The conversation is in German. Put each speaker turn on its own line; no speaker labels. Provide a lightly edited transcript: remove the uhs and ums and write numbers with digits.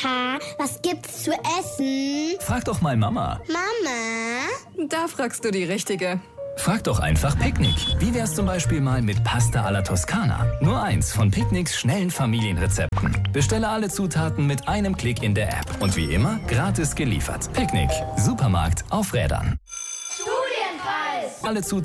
Papa, was gibt's zu essen?
Frag doch mal Mama.
Mama?
Da fragst du die Richtige.
Frag doch einfach Picknick. Wie wär's zum Beispiel mal mit Pasta alla Toskana? Nur eins von Picknicks schnellen Familienrezepten. Bestelle alle Zutaten mit einem Klick in der App. Und wie immer, gratis geliefert. Picknick. Supermarkt auf Rädern.
Studienpreis!
Alle Zutaten